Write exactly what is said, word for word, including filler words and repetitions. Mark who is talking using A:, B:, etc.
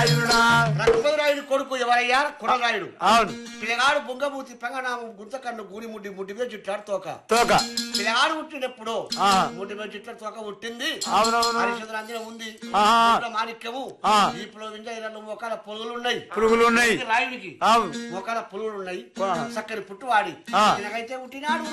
A: రాయుడా
B: రఘుపతి రాయుడు కొడుకు ఎవరయ్యా కుడరాయుడు
A: అవును
B: పిల్లగాడు బొంగమూతి పెంగనామం గుంతకన్ను గూని ముడ్డి ముడ్డి మీద చుట్టాడు తోక
A: తోక
B: పిల్లగాడు పుట్టినప్పుడు
A: ఆ.
B: ముడ్డి మీద చుట్టాడు తోక పుట్టింది
A: అవునవును
B: హరిశ్చంద్ర అంజన ఉంది
A: ఆ.
B: ఇంట్లో మాణిక్యము
A: ఆ.
B: ఈపులో వింజ రెండు మొక్కల పొలుగులు ఉన్నాయి
A: పురుగులు ఉన్నాయి
B: రాయుడికి
A: అవును
B: మొక్కల పులుగులు ఉన్నాయి
A: ఆ.
B: చక్కని పుట్టువాడి
A: ఆ.
B: ఈయనకైతే పుట్టినాడు